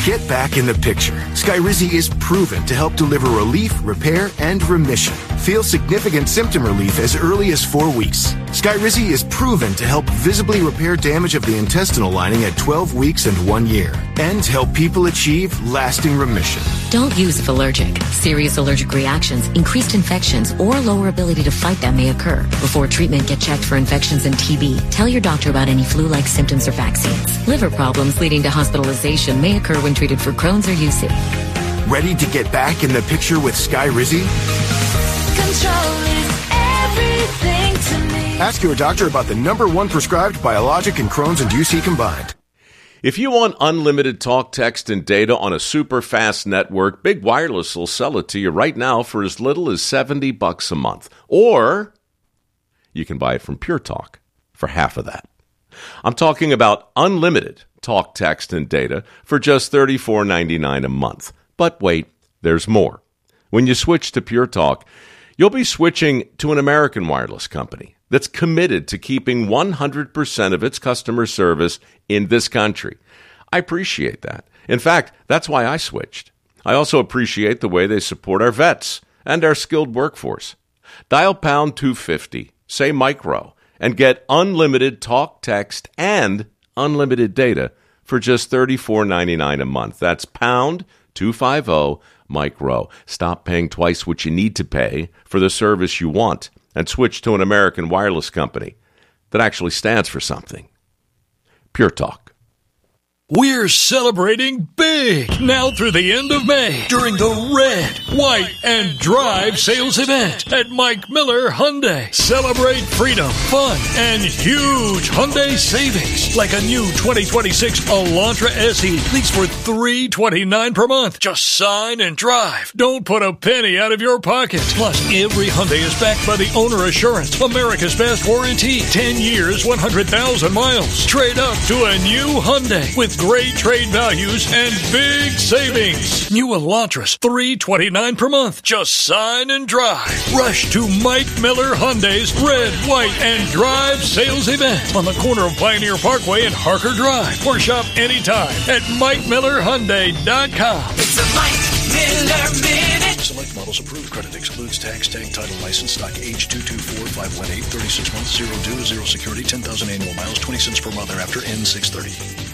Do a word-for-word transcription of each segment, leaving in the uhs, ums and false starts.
Get back in the picture. Skyrizi is proven to help deliver relief, repair, and remission. Feel significant symptom relief as early as four weeks. Skyrizi is proven to help visibly repair damage of the intestinal lining at twelve weeks and one year, and help people achieve lasting remission. Don't use if allergic. Serious allergic reactions, increased infections, or lower ability to fight them may occur. Before treatment, get checked for infections and T B. Tell your doctor about any flu-like symptoms or vaccines. Liver problems leading to hospitalization may occur when treated for Crohn's or U C. Ready to get back in the picture with Skyrizi? Control is everything to me. Ask your doctor about the number one prescribed biologic in Crohn's and U C combined. If you want unlimited talk, text, and data on a super fast network, Big Wireless will sell it to you right now for as little as seventy bucks a month. Or you can buy it from Pure Talk for half of that. I'm talking about unlimited talk, text, and data for just thirty-four ninety-nine a month. But wait, there's more. When you switch to Pure Talk, you'll be switching to an American wireless company that's committed to keeping one hundred percent of its customer service in this country. I appreciate that. In fact, that's why I switched. I also appreciate the way they support our vets and our skilled workforce. Dial pound two fifty, say micro, and get unlimited talk, text, and unlimited data for just thirty-four ninety-nine a month. That's pound two fifty, micro. Stop paying twice what you need to pay for the service you want and switch to an American wireless company that actually stands for something. Pure Talk. We're celebrating big now through the end of May during the Red, White, and Drive sales event at Mike Miller Hyundai. Celebrate freedom, fun, and huge Hyundai savings. Like a new twenty twenty-six Elantra S E lease for three hundred twenty-nine dollars per month. Just sign and drive. Don't put a penny out of your pocket. Plus, every Hyundai is backed by the Owner Assurance, America's best warranty. ten years, one hundred thousand miles. Trade up to a new Hyundai with great trade values and big savings. New Elantras, three hundred twenty-nine dollars per month. Just sign and drive. Rush to Mike Miller Hyundai's Red, White, and Drive sales event on the corner of Pioneer Parkway and Harker Drive. Or shop anytime at Mike Miller Hyundai dot com. It's a Mike Miller Minute. Select models approved. Credit excludes tax, tag, title, license, stock, age two two four, five one eight, thirty-six months, zero due, zero security, ten thousand annual miles, twenty cents per mile thereafter, N six thirty.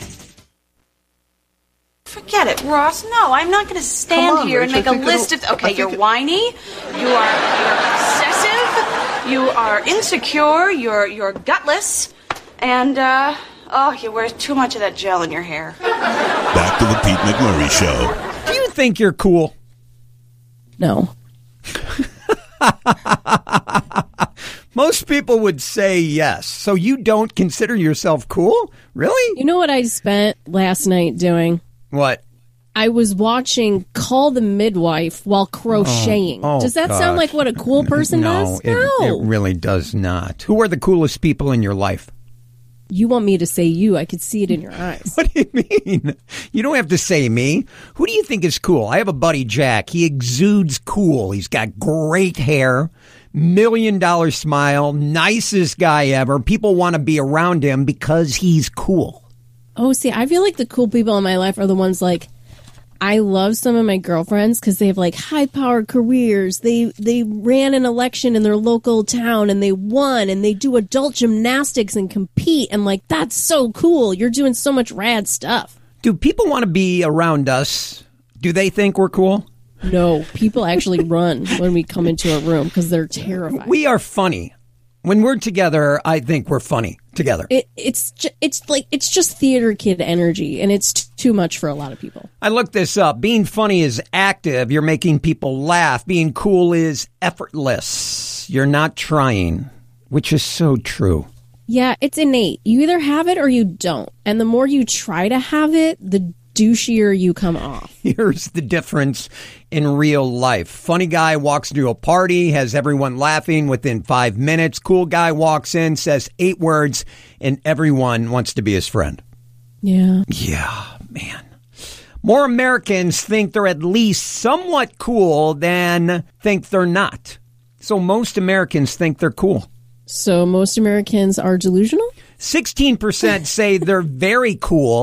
Forget it, Ross. No, I'm not going to stand on, here Rich, and make I a think list it'll- of... Okay, I think you're it- whiny, you are you're obsessive, you are insecure, you're you're gutless, and, uh, oh, you wear too much of that gel in your hair. Back to the Pete McMurray Show. Do you think you're cool? No. Most people would say yes. So you don't consider yourself cool? Really? You know what I spent last night doing? What? I was watching Call the Midwife while crocheting. Oh, oh, does that gosh. sound like what a cool person no, does? It, No. it really does not. Who are the coolest people in your life? You want me to say you. I could see it in your eyes. What do you mean? You don't have to say me. Who do you think is cool? I have a buddy, Jack. He exudes cool. He's got great hair, million dollar smile, nicest guy ever. People want to be around him because he's cool. Oh, see, I feel like the cool people in my life are the ones like, I love some of my girlfriends because they have like high-powered careers. They they ran an election in their local town and they won, and they do adult gymnastics and compete. And like, that's so cool. You're doing so much rad stuff. Do people want to be around us? Do they think we're cool? No, people actually run when we come into a room because they're terrified. We are funny. When we're together, I think we're funny together. It, it's ju- it's like it's just theater kid energy, and it's t- too much for a lot of people. I looked this up. Being funny is active. You're making people laugh. Being cool is effortless. You're not trying, which is so true. Yeah, it's innate. You either have it or you don't. And the more you try to have it, the douchier you come off. Here's the difference in real life. Funny guy walks into a party, has everyone laughing within five minutes. Cool guy walks in, says eight words, and everyone wants to be his friend. Yeah. Yeah, man. More Americans think they're at least somewhat cool than think they're not. So most Americans think they're cool. So most Americans are delusional? sixteen percent say they're very cool.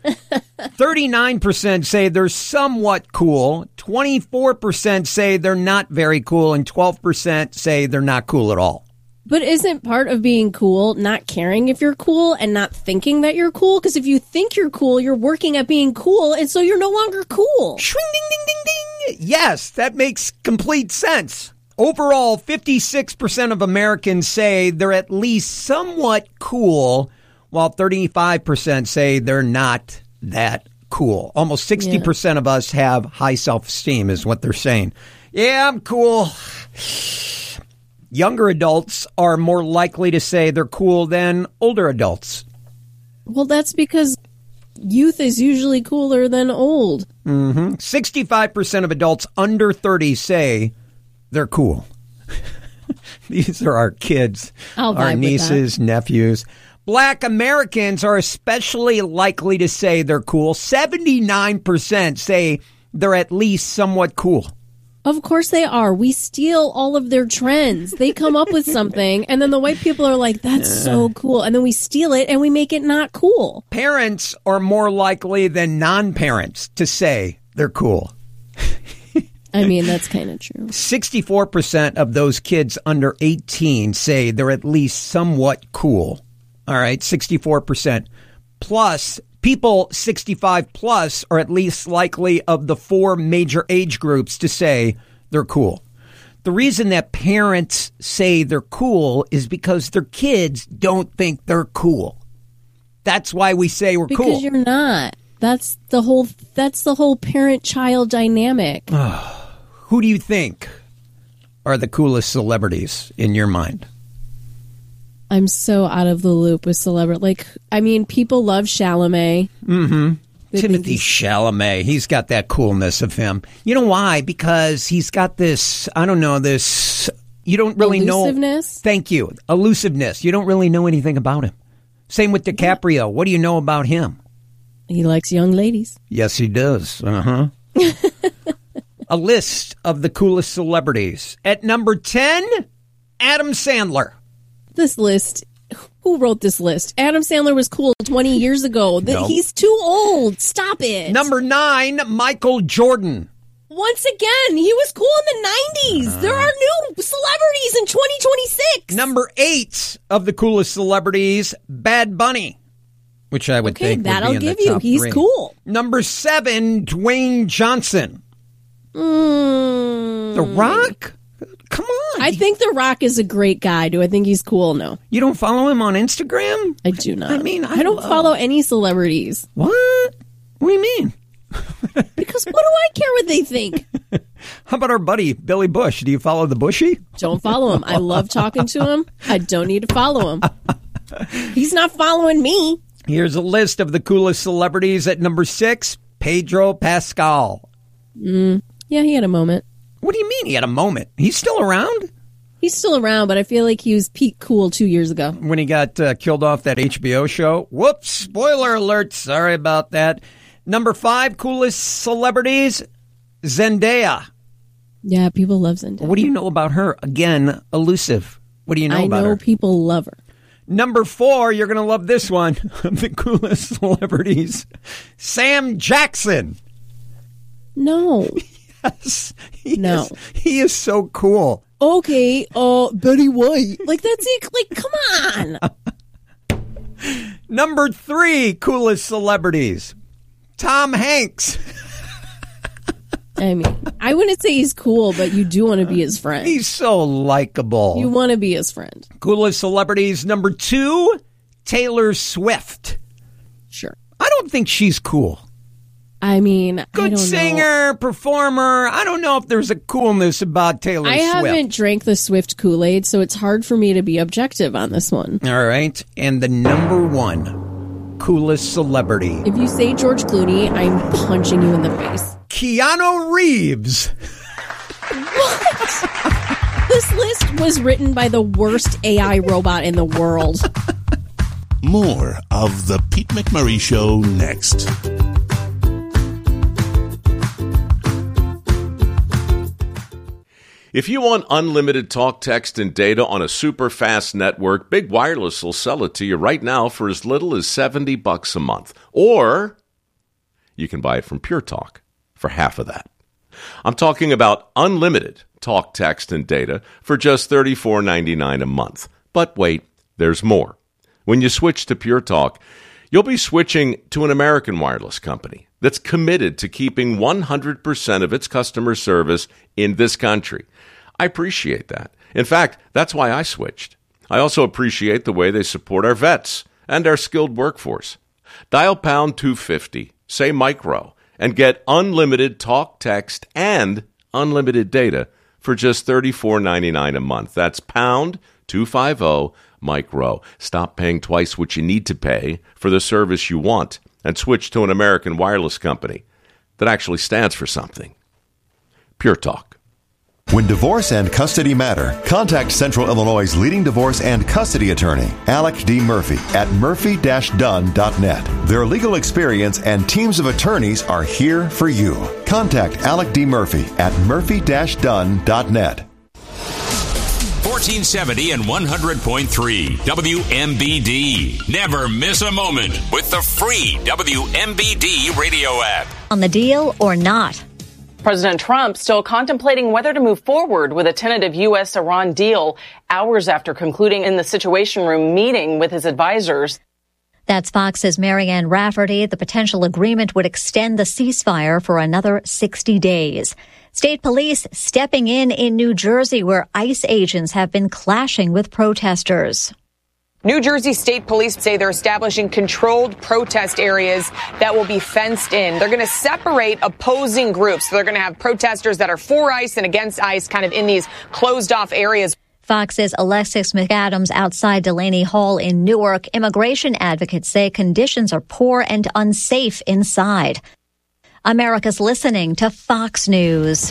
thirty-nine percent say they're somewhat cool. twenty-four percent say they're not very cool. And twelve percent say they're not cool at all. But isn't part of being cool not caring if you're cool and not thinking that you're cool? Because if you think you're cool, you're working at being cool, and so you're no longer cool. Shwing, ding, ding, ding, ding. Yes, that makes complete sense. Overall, fifty-six percent of Americans say they're at least somewhat cool, while thirty-five percent say they're not that cool. Almost sixty percent yeah. of us have high self-esteem is what they're saying. Yeah, I'm cool. Younger adults are more likely to say they're cool than older adults. Well, that's because youth is usually cooler than old. Mm-hmm. sixty-five percent of adults under thirty say they're cool. These are our kids, I'll our nieces, nephews. Black Americans are especially likely to say they're cool. seventy-nine percent say they're at least somewhat cool. Of course they are. We steal all of their trends. They come up with something, and then the white people are like, that's so cool. And then we steal it, and we make it not cool. Parents are more likely than non-parents to say they're cool. I mean, that's kind of true. sixty-four percent of those kids under eighteen say they're at least somewhat cool. All right, sixty-four percent. Plus, people sixty-five plus are at least likely of the four major age groups to say they're cool. The reason that parents say they're cool is because their kids don't think they're cool. That's why we say we're because cool. Because you're not. That's the whole that's the whole parent-child dynamic. Who do you think are the coolest celebrities in your mind? I'm so out of the loop with celebrity. Like, I mean, people love Chalamet. Mm-hmm. Timothy Chalamet. He's got that coolness of him. You know why? Because he's got this, I don't know, this, you don't really know. Elusiveness? Thank you. Elusiveness. You don't really know anything about him. Same with DiCaprio. What do you know about him? He likes young ladies. Yes, he does. Uh-huh. A list of the coolest celebrities. At number ten, Adam Sandler. This list, who wrote this list? Adam Sandler was cool twenty years ago. The, No. He's too old. Stop it. Number nine, Michael Jordan. Once again, he was cool in the nineties. Uh. There are new celebrities in twenty twenty-six. Number eight of the coolest celebrities, Bad Bunny. Which I would Okay, think that would be I'll in give the you. top He's three. cool. Number seven, Dwayne Johnson. Mm. The Rock? Come on. I think The Rock is a great guy. Do I think he's cool? No. You don't follow him on Instagram? I do not. I mean, I I don't love- follow any celebrities. What? What do you mean? Because what do I care what they think? How about our buddy, Billy Bush? Do you follow the Bushy? Don't follow him. I love talking to him. I don't need to follow him. He's not following me. Here's a list of the coolest celebrities at number six, Pedro Pascal. Mm. Yeah, he had a moment. What do you mean he had a moment? He's still around? He's still around, but I feel like he was peak cool two years ago. When he got uh, killed off that H B O show. Whoops, spoiler alert. Sorry about that. Number five, coolest celebrities, Zendaya. Yeah, people love Zendaya. What do you know about her? Again, elusive. What do you know I about know her? people love her. Number four, you're going to love this one. The coolest celebrities, Sam Jackson. No. Yes. He No. Is, he is so cool. Okay, uh, Betty White. Like, that's it. Like, come on. Number three, coolest celebrities, Tom Hanks. I mean, I wouldn't say he's cool, but you do want to be his friend. He's so likable. You want to be his friend. Coolest celebrities, number two, Taylor Swift. Sure. I don't think she's cool. I mean, I Good don't singer, know. performer. I don't know if there's a coolness about Taylor I Swift. haven't drank the Swift Kool-Aid, so it's hard for me to be objective on this one. All right. And the number one coolest celebrity, If you say George Clooney, I'm punching you in the face. Keanu Reeves. What? This list was written by the worst A I robot in the world. More of the Pete McMurray Show next. If you want unlimited talk, text, and data on a super fast network, Big Wireless will sell it to you right now for as little as seventy bucks a month. Or you can buy it from Pure Talk for half of that. I'm talking about unlimited talk, text, and data for just thirty-four ninety-nine a month. But wait, there's more. When you switch to Pure Talk, you'll be switching to an American wireless company that's committed to keeping one hundred percent of its customer service in this country. I appreciate that. In fact, that's why I switched. I also appreciate the way they support our vets and our skilled workforce. Dial pound two fifty, say micro, and get unlimited talk, text, and unlimited data for just thirty-four ninety-nine a month. That's pound two fifty, micro. Stop paying twice what you need to pay for the service you want and switch to an American wireless company that actually stands for something. Pure Talk. When divorce and custody matter, contact Central Illinois' leading divorce and custody attorney, Alec D. Murphy, at murphy dash dunn dot net. Their legal experience and teams of attorneys are here for you. Contact Alec D. Murphy at murphy dash dunn dot net. fourteen seventy and one hundred point three W M B D. Never miss a moment with the free W M B D radio app. On the deal or not? President Trump still contemplating whether to move forward with a tentative U S Iran deal hours after concluding in the Situation Room meeting with his advisors. That's Fox's Marianne Rafferty. The potential agreement would extend the ceasefire for another sixty days. State police stepping in in New Jersey, where ICE agents have been clashing with protesters. New Jersey State Police say they're establishing controlled protest areas that will be fenced in. They're going to separate opposing groups. So they're going to have protesters that are for ICE and against ICE kind of in these closed-off areas. Fox's Alexis McAdams outside Delaney Hall in Newark. Immigration advocates say conditions are poor and unsafe inside. America's listening to Fox News.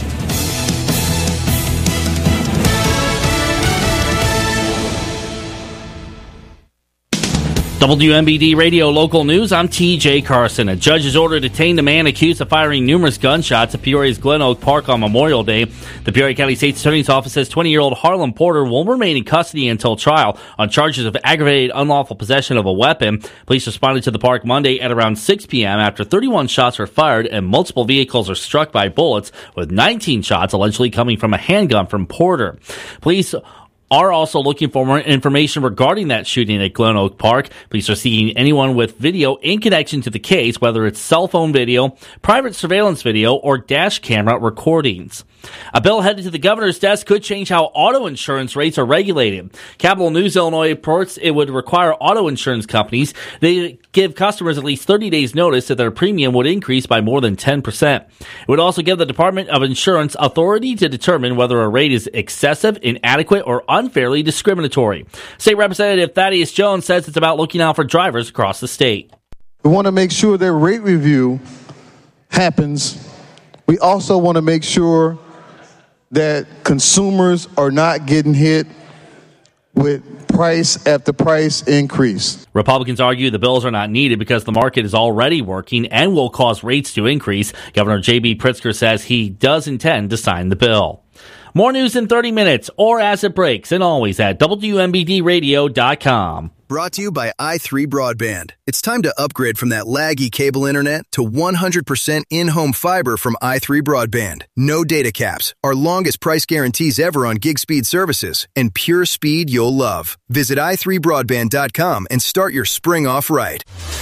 W M B D Radio Local News, I'm T J Carson. A judge has ordered to detain the man accused of firing numerous gunshots at Peoria's Glen Oak Park on Memorial Day. The Peoria County State's Attorney's Office says twenty-year-old Harlan Porter will remain in custody until trial on charges of aggravated unlawful possession of a weapon. Police responded to the park Monday at around six p.m. after thirty-one shots were fired and multiple vehicles were struck by bullets, with nineteen shots allegedly coming from a handgun from Porter. Police are also looking for more information regarding that shooting at Glen Oak Park. Police are seeking anyone with video in connection to the case, whether it's cell phone video, private surveillance video, or dash camera recordings. A bill headed to the governor's desk could change how auto insurance rates are regulated. Capital News Illinois reports it would require auto insurance companies to give customers at least thirty days notice that their premium would increase by more than ten percent. It would also give the Department of Insurance authority to determine whether a rate is excessive, inadequate, or unfairly discriminatory. State Representative Thaddeus Jones says it's about looking out for drivers across the state. We want to make sure that rate review happens. We also want to make sure that consumers are not getting hit with price after price increase. Republicans argue the bills are not needed because the market is already working and will cause rates to increase. Governor J B. Pritzker says he does intend to sign the bill. More news in thirty minutes or as it breaks, and always at W M B D radio dot com. Brought to you by i three Broadband. It's time to upgrade from that laggy cable internet to one hundred percent in-home fiber from i three Broadband. No data caps, our longest price guarantees ever on gig speed services, and pure speed you'll love. Visit i three broadband dot com and start your spring off right.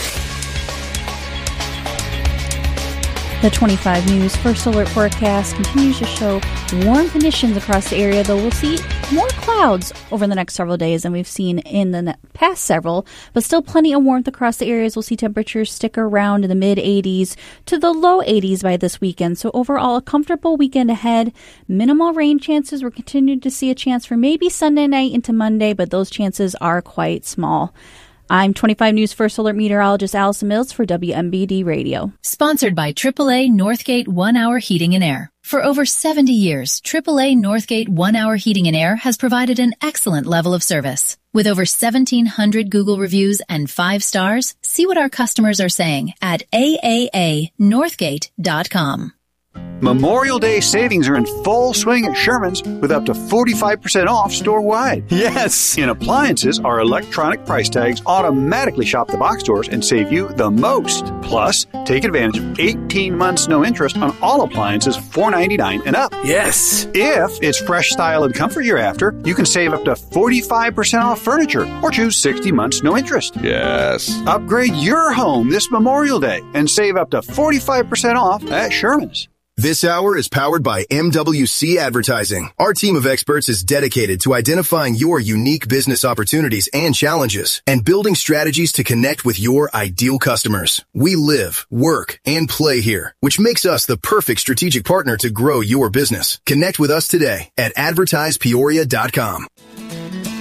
The twenty-five News First Alert forecast continues to show warm conditions across the area, though we'll see more clouds over the next several days than we've seen in the past several, but still plenty of warmth across the areas. We'll see temperatures stick around in the mid eighties to the low eighties by this weekend. So overall, a comfortable weekend ahead. Minimal rain chances. We're continuing to see a chance for maybe Sunday night into Monday, but those chances are quite small. I'm twenty-five News First Alert meteorologist Allison Mills for W M B D Radio. Sponsored by triple A Northgate One Hour Heating and Air. For over seventy years, triple A Northgate One Hour Heating and Air has provided an excellent level of service. With over seventeen hundred Google reviews and five stars, see what our customers are saying at A A A northgate dot com. Memorial Day savings are in full swing at Sherman's with up to forty-five percent off store-wide. Yes! In appliances, our electronic price tags automatically shop the box stores and save you the most. Plus, take advantage of eighteen months no interest on all appliances four ninety-nine and up. Yes! If it's fresh style and comfort you're after, you can save up to forty-five percent off furniture or choose sixty months no interest. Yes. Upgrade your home this Memorial Day and save up to forty-five percent off at Sherman's. This hour is powered by M W C Advertising. Our team of experts is dedicated to identifying your unique business opportunities and challenges and building strategies to connect with your ideal customers. We live, work, and play here, which makes us the perfect strategic partner to grow your business. Connect with us today at advertise peoria dot com.